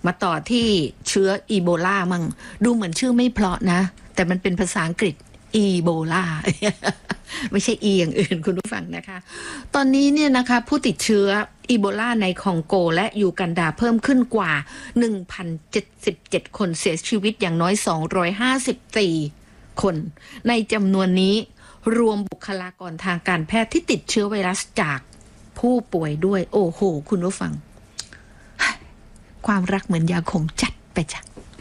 มาต่อที่เชื้ออีโบลามั่งดูเหมือนชื่อไม่เพราะนะแต่มันเป็นภาษาอังกฤษอีโบลา ไม่ใช่อีอย่างอื่นคุณผู้ฟังนะคะตอนนี้เนี่ยนะคะผู้ติดเชื้ออีโบลาในคองโกและยูกันดาเพิ่มขึ้นกว่า 1,077 คนเสียชีวิตอย่างน้อย254คนในจำนวนนี้รวมบุคลากรทางการแพทย์ที่ติดเชื้อไวรัสจากผู้ป่วยด้วยโอ้โหคุณผู้ฟังความรักเหมือนยาขมจัดไปจ้ะ